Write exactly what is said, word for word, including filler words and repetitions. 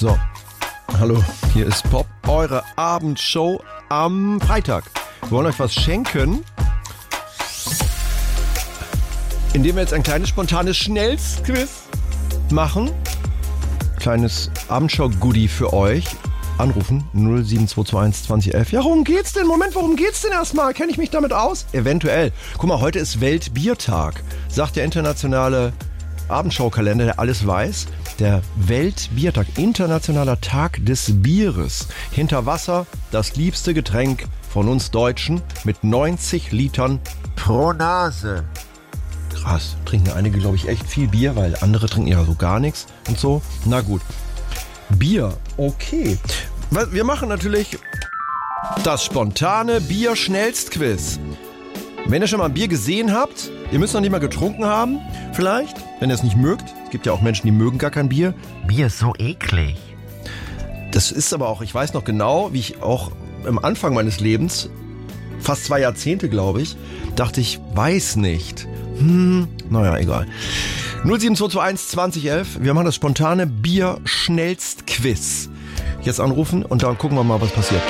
So, hallo, hier ist Pop, eure Abendshow am Freitag. Wir wollen euch was schenken, indem wir jetzt ein kleines spontanes Schnellsquiz machen. Kleines Abendshow-Goodie für euch. Anrufen null sieben zwei zwei eins zwanzig elf. Ja, worum geht's denn? Moment, worum geht's denn erstmal? Kenne ich mich damit aus? Eventuell. Guck mal, heute ist Weltbiertag, sagt der internationale Abendshow-Kalender, der alles weiß. Der Weltbiertag, internationaler Tag des Bieres. Hinter Wasser das liebste Getränk von uns Deutschen mit neunzig Litern pro Nase. Krass, trinken einige, glaube ich, echt viel Bier, weil andere trinken ja so gar nichts und so. Na gut. Bier, okay. Wir machen natürlich das spontane Bier-Schnellst-Quiz. Wenn ihr schon mal ein Bier gesehen habt, ihr müsst noch nicht mal getrunken haben, vielleicht, wenn ihr es nicht mögt. Es gibt ja auch Menschen, die mögen gar kein Bier. Bier ist so eklig. Das ist aber auch, ich weiß noch genau, wie ich auch am Anfang meines Lebens, fast zwei Jahrzehnte, glaube ich, dachte ich, weiß nicht. Hm, naja, egal. null sieben zwei zwei eins zwanzig elf. Wir machen das spontane Bier-Schnellst-Quiz. Jetzt anrufen und dann gucken wir mal, was passiert.